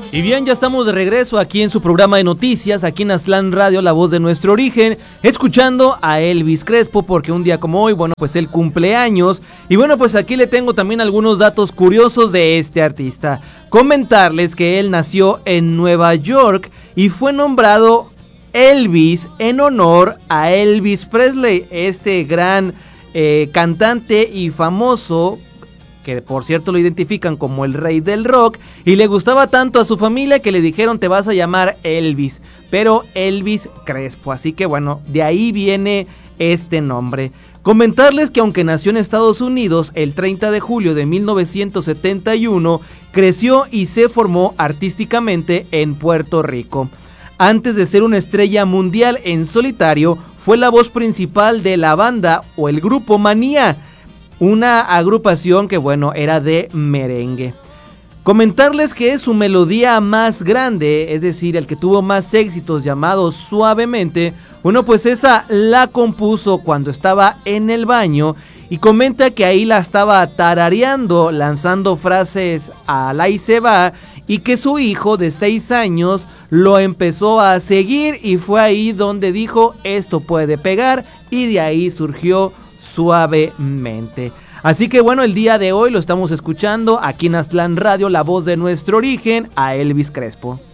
Y bien, ya estamos de regreso aquí en su programa de noticias, aquí en Aztlán Radio, la voz de nuestro origen, escuchando a Elvis Crespo, porque un día como hoy, bueno, pues él cumpleaños. Y bueno, pues aquí le tengo también algunos datos curiosos de este artista. Comentarles que él nació en Nueva York y fue nombrado Elvis en honor a Elvis Presley, este gran cantante y famoso, que por cierto lo identifican como el rey del rock, y le gustaba tanto a su familia que le dijeron te vas a llamar Elvis, pero Elvis Crespo, así que bueno, de ahí viene este nombre. Comentarles que aunque nació en Estados Unidos el 30 de julio de 1971, creció y se formó artísticamente en Puerto Rico. Antes de ser una estrella mundial en solitario, fue la voz principal de la banda o el grupo Manía, una agrupación que bueno, era de merengue. Comentarles que su melodía más grande, es decir, el que tuvo más éxitos, llamado Suavemente, bueno, pues esa la compuso cuando estaba en el baño, y comenta que ahí la estaba tarareando, lanzando frases a la y se va, y que su hijo de 6 años lo empezó a seguir, y fue ahí donde dijo, esto puede pegar, y de ahí surgió Suavemente. Así que bueno, el día de hoy lo estamos escuchando aquí en Aztlán Radio, la voz de nuestro origen, a Elvis Crespo.